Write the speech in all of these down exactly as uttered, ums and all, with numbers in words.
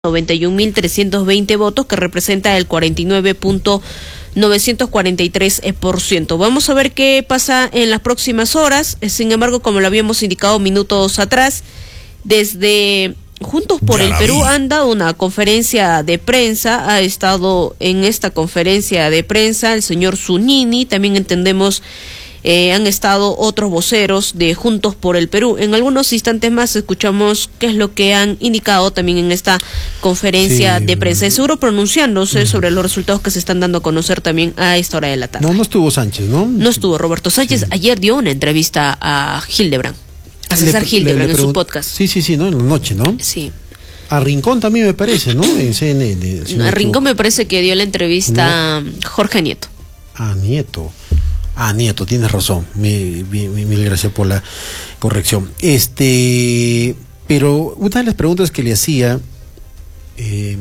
noventa y un mil trescientos veinte votos, que representa el cuarenta y nueve punto novecientos cuarenta y tres por ciento. Vamos a ver qué pasa en las próximas horas. Sin embargo, como lo habíamos indicado minutos atrás, desde Juntos por el Perú han dado una conferencia de prensa. Ha estado en esta conferencia de prensa el señor Zunini. También entendemos Eh, han estado otros voceros de Juntos por el Perú. En algunos instantes más escuchamos qué es lo que han indicado también en esta conferencia sí. de prensa. Es seguro pronunciándose uh-huh. sobre los resultados que se están dando a conocer también a esta hora de la tarde. No, no estuvo Sánchez, ¿no? No estuvo Roberto Sánchez. Sí. Ayer dio una entrevista a Hildebrand, a César le, Hildebrand le, le en su podcast. Sí, sí, sí, ¿no? En la noche, ¿no? Sí. A Rincón también me parece, ¿no? En C N N. Si no a Rincón me parece que dio la entrevista ¿no? Jorge Nieto. Ah, Nieto. Ah, Nieto, tienes razón. Mil, mil, mil gracias por la corrección. Este, pero una de las preguntas que le hacía eh,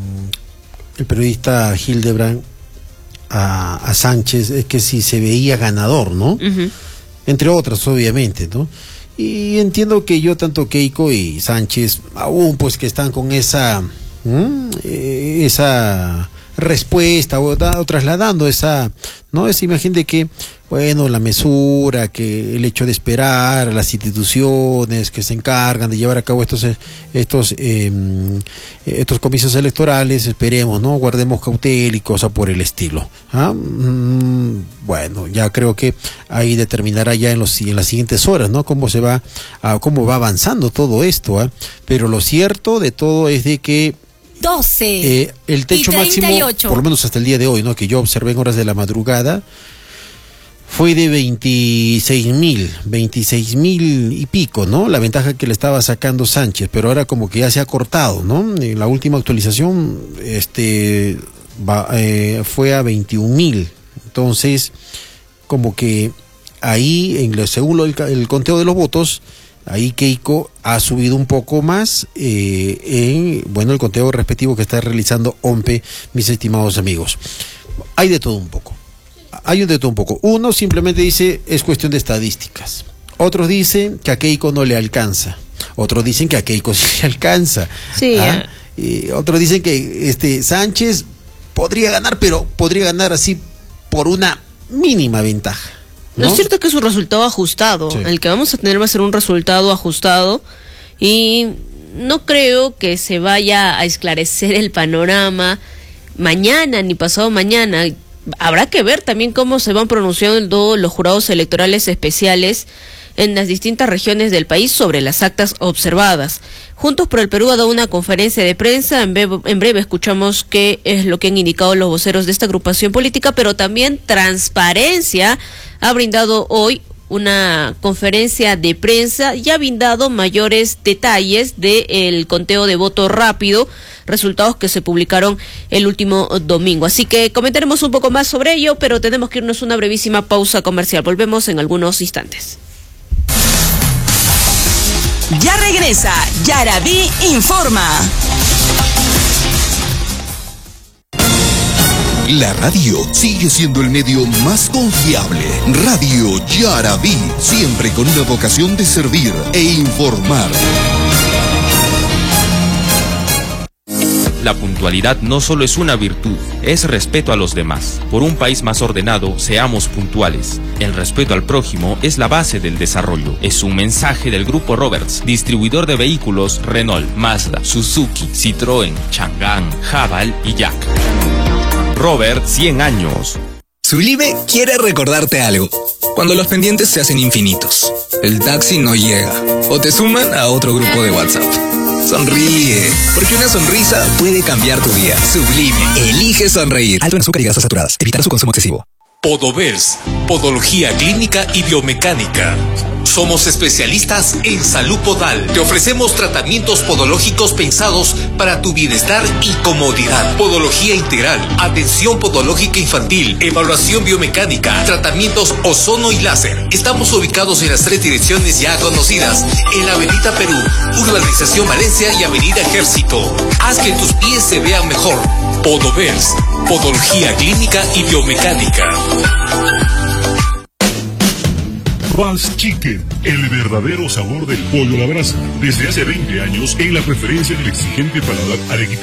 el periodista Hildebrand a, a Sánchez es que si se veía ganador, ¿no? Uh-huh. Entre otras, obviamente, ¿no? Y entiendo que yo, tanto Keiko y Sánchez, aún pues que están con esa, ¿Mm? eh, esa respuesta o, da, o trasladando esa, ¿no? Esa imagen de que, bueno, la mesura, que el hecho de esperar a las instituciones que se encargan de llevar a cabo estos estos eh, estos comicios electorales, esperemos, ¿no? Guardemos cautela y cosas por el estilo. ¿Ah? Mm, bueno, ya creo que ahí determinará ya en los en las siguientes horas, ¿no? Cómo se va a, cómo va avanzando todo esto, ¿eh? Pero lo cierto de todo es de que doce eh, el techo máximo, por lo menos hasta el día de hoy, ¿no? Que yo observé en horas de la madrugada, fue de veintiséis mil, veintiséis mil y pico, ¿no? La ventaja que le estaba sacando Sánchez, pero ahora como que ya se ha cortado, ¿no? En la última actualización, este, va, eh, fue a veintiún mil. Entonces, como que ahí, en lo, según lo, el, el conteo de los votos, ahí Keiko ha subido un poco más eh, en, bueno, el conteo respectivo que está realizando OMPE, mis estimados amigos. Hay de todo un poco. Hay de todo un poco. Uno simplemente dice, es cuestión de estadísticas. Otros dicen que a Keiko no le alcanza. Otros dicen que a Keiko sí le alcanza. Sí. ¿Ah? Y otros dicen que este Sánchez podría ganar, pero podría ganar así por una mínima ventaja. ¿No? Lo cierto es que es un resultado ajustado. Sí. El que vamos a tener va a ser un resultado ajustado y no creo que se vaya a esclarecer el panorama mañana ni pasado mañana. Habrá que ver también cómo se van pronunciando los jurados electorales especiales en las distintas regiones del país sobre las actas observadas. Juntos por el Perú ha dado una conferencia de prensa. En breve, en breve escuchamos qué es lo que han indicado los voceros de esta agrupación política, pero también Transparencia ha brindado hoy una conferencia de prensa y ha brindado mayores detalles del conteo de voto rápido, resultados que se publicaron el último domingo. Así que comentaremos un poco más sobre ello, pero tenemos que irnos a una brevísima pausa comercial. Volvemos en algunos instantes. Ya regresa Yaraví Informa. La radio sigue siendo el medio más confiable. Radio Yaraví, siempre con una vocación de servir e informar. La puntualidad no solo es una virtud, es respeto a los demás. Por un país más ordenado, seamos puntuales. El respeto al prójimo es la base del desarrollo. Es un mensaje del Grupo Roberts, distribuidor de vehículos Renault, Mazda, Suzuki, Citroën, Chang'an, Haval y Jack. Robert, cien años. Sublive quiere recordarte algo. Cuando los pendientes se hacen infinitos, el taxi no llega o te suman a otro grupo de WhatsApp. Sonríe, porque una sonrisa puede cambiar tu día. Sublime, elige sonreír. Alto en azúcar y grasas saturadas. Evitar su consumo excesivo. Podovers, Podología Clínica y Biomecánica. Somos especialistas en salud podal. Te ofrecemos tratamientos podológicos pensados para tu bienestar y comodidad. Podología integral, atención podológica infantil, evaluación biomecánica, tratamientos ozono y láser. Estamos ubicados en las tres direcciones ya conocidas, en la Avenida Perú, Urbanización Valencia y Avenida Ejército. Haz que tus pies se vean mejor. Podovers, Podología Clínica y Biomecánica. Valls Chicken, el verdadero sabor del pollo a la brasa. Desde hace veinte años en la preferencia del exigente paladar arequipeño.